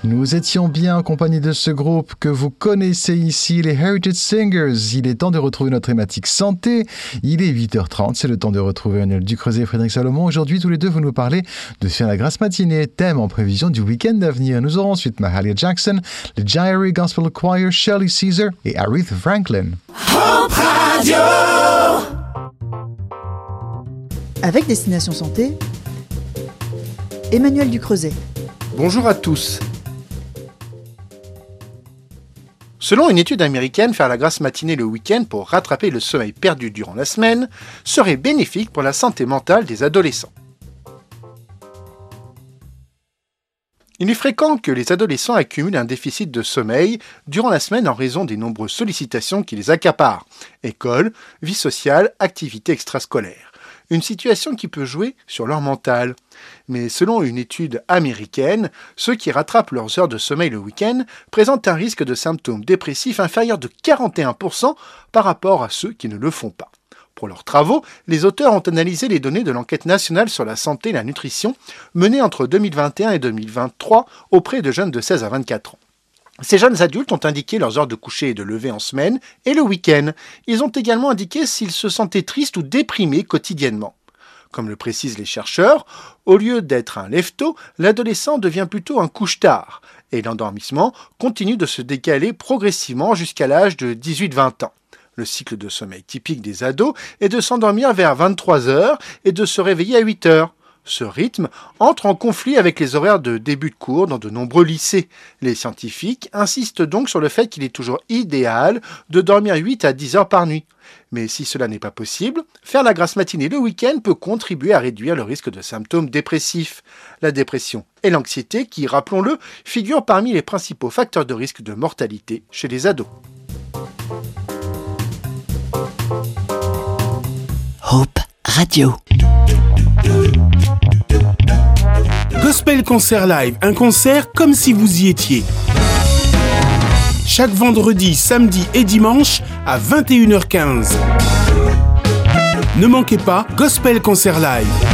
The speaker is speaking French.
Nous étions bien en compagnie de ce groupe que vous connaissez ici, les Heritage Singers. Il est temps de retrouver notre thématique santé. Il est 8h30, c'est le temps de retrouver Emmanuel Ducreuset et Frédéric Salomon. Aujourd'hui, tous les deux, vous nous parlez de faire la grasse matinée, thème en prévision du week-end à venir. Nous aurons ensuite Mahalia Jackson, le Gyrie Gospel Choir, Shirley Caesar et Aretha Franklin. Hope Radio. Avec Destination Santé, Emmanuel Ducreuset. Bonjour à tous. Selon une étude américaine, faire la grasse matinée le week-end pour rattraper le sommeil perdu durant la semaine serait bénéfique pour la santé mentale des adolescents. Il est fréquent que les adolescents accumulent un déficit de sommeil durant la semaine en raison des nombreuses sollicitations qui les accaparent. École, vie sociale, activités extrascolaires. Une situation qui peut jouer sur leur mental. Mais selon une étude américaine, ceux qui rattrapent leurs heures de sommeil le week-end présentent un risque de symptômes dépressifs inférieur de 41% par rapport à ceux qui ne le font pas. Pour leurs travaux, les auteurs ont analysé les données de l'enquête nationale sur la santé et la nutrition menée entre 2021 et 2023 auprès de jeunes de 16 à 24 ans. Ces jeunes adultes ont indiqué leurs heures de coucher et de lever en semaine et le week-end. Ils ont également indiqué s'ils se sentaient tristes ou déprimés quotidiennement. Comme le précisent les chercheurs, au lieu d'être un lève-tôt, l'adolescent devient plutôt un couche-tard et l'endormissement continue de se décaler progressivement jusqu'à l'âge de 18-20 ans. Le cycle de sommeil typique des ados est de s'endormir vers 23h et de se réveiller à 8h. Ce rythme entre en conflit avec les horaires de début de cours dans de nombreux lycées. Les scientifiques insistent donc sur le fait qu'il est toujours idéal de dormir 8 à 10 heures par nuit. Mais si cela n'est pas possible, faire la grasse matinée le week-end peut contribuer à réduire le risque de symptômes dépressifs. La dépression et l'anxiété qui, rappelons-le, figurent parmi les principaux facteurs de risque de mortalité chez les ados. Hope Radio. Gospel Concert Live, un concert comme si vous y étiez. Chaque vendredi, samedi et dimanche à 21h15. Ne manquez pas Gospel Concert Live.